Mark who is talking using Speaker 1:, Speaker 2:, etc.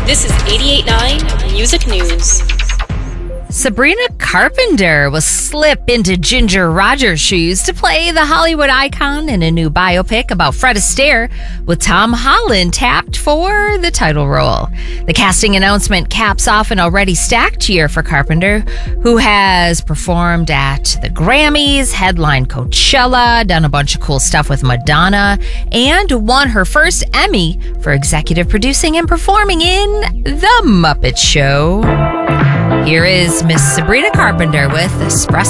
Speaker 1: This is 88.9 Music News.
Speaker 2: Sabrina Carpenter will slip into Ginger Rogers' shoes to play the Hollywood icon in a new biopic about Fred Astaire, with Tom Holland tapped for the title role. The casting announcement caps off an already stacked year for Carpenter, who has performed at the Grammys, headlined Coachella, done a bunch of cool stuff with Madonna, and won her first Emmy for executive producing and performing in The Muppet Show. Here is Miss Sabrina Carpenter with Espresso